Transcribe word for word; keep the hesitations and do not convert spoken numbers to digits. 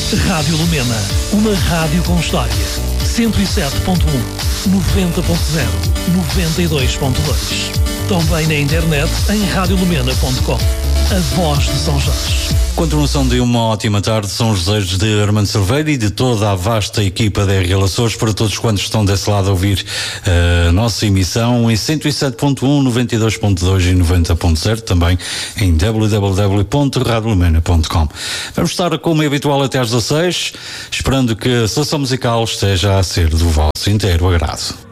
Rádio Lumena, uma rádio com história. cento e sete ponto um, noventa ponto zero, noventa e dois ponto dois. Também na internet em rádio lumena ponto com. A voz de São Jorge. Continuação de uma ótima tarde, são os desejos de Armando Cerveira e de toda a vasta equipa da R L Açores, para todos quantos estão desse lado a ouvir a nossa emissão em cento e sete ponto um, noventa e dois ponto dois e noventa ponto zero, também em w w w ponto rádio lumena ponto com. Vamos estar como é habitual até às dezasseis, esperando que a seleção musical esteja a ser do vosso inteiro agrado.